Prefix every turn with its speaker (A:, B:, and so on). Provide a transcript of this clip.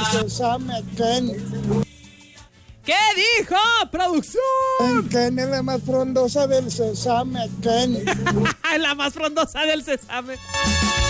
A: sesame, Ken.
B: ¿Qué dijo, producción?
A: Ken es la más frondosa del sesame, Ken.
B: La más frondosa del sesame.